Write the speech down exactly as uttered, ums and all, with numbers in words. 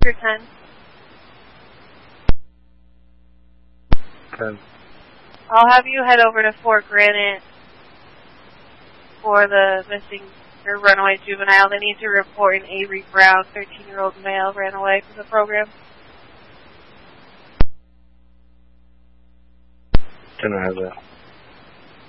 your ten. ten. I'll have you head over to Fort Granite for the missing or runaway juvenile. They need to report an Avery Brown, thirteen-year-old male, ran away from the program. Can I have that?